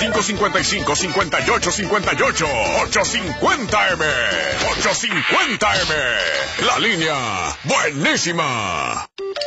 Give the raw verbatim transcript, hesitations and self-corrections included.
cinco cincuenta y cinco, cincuenta y ocho cincuenta y ocho. ochocientos cincuenta M. ochocientos cincuenta M. La línea buenísima.